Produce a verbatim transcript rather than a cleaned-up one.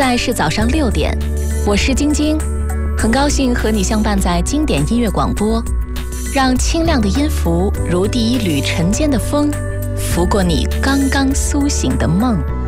在是早上六点，我是晶晶，很高兴和你相伴在经典音乐广播，让清亮的音符如第一缕晨间的风，拂过你刚刚苏醒的梦。